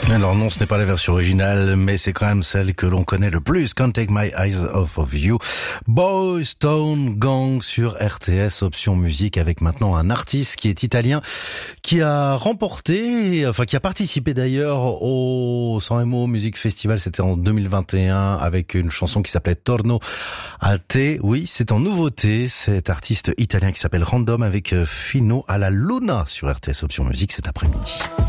Alors non, ce n'est pas la version originale, mais c'est quand même celle que l'on connaît le plus. Can't Take My Eyes Off of You. Boys Town Gang sur RTS, option musique, avec maintenant un artiste qui est italien, qui a qui a participé d'ailleurs au Sanremo Music Festival, c'était en 2021, avec une chanson qui s'appelait Torno a te. Oui, c'est en nouveauté, cet artiste italien qui s'appelle Random avec Fino alla Luna sur RTS, option musique cet après-midi.